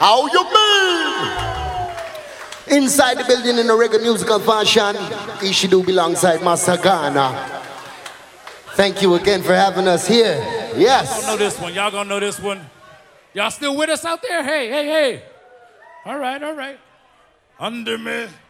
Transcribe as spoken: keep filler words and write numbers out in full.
How you mean? Inside the building in a reggae musical fashion, Ishidu alongside Master Ghana. Thank you again for having us here. Yes. Y'all gonna know this one. Y'all gonna know this one. Y'all still with us out there? Hey, hey, hey. All right, all right. Under me.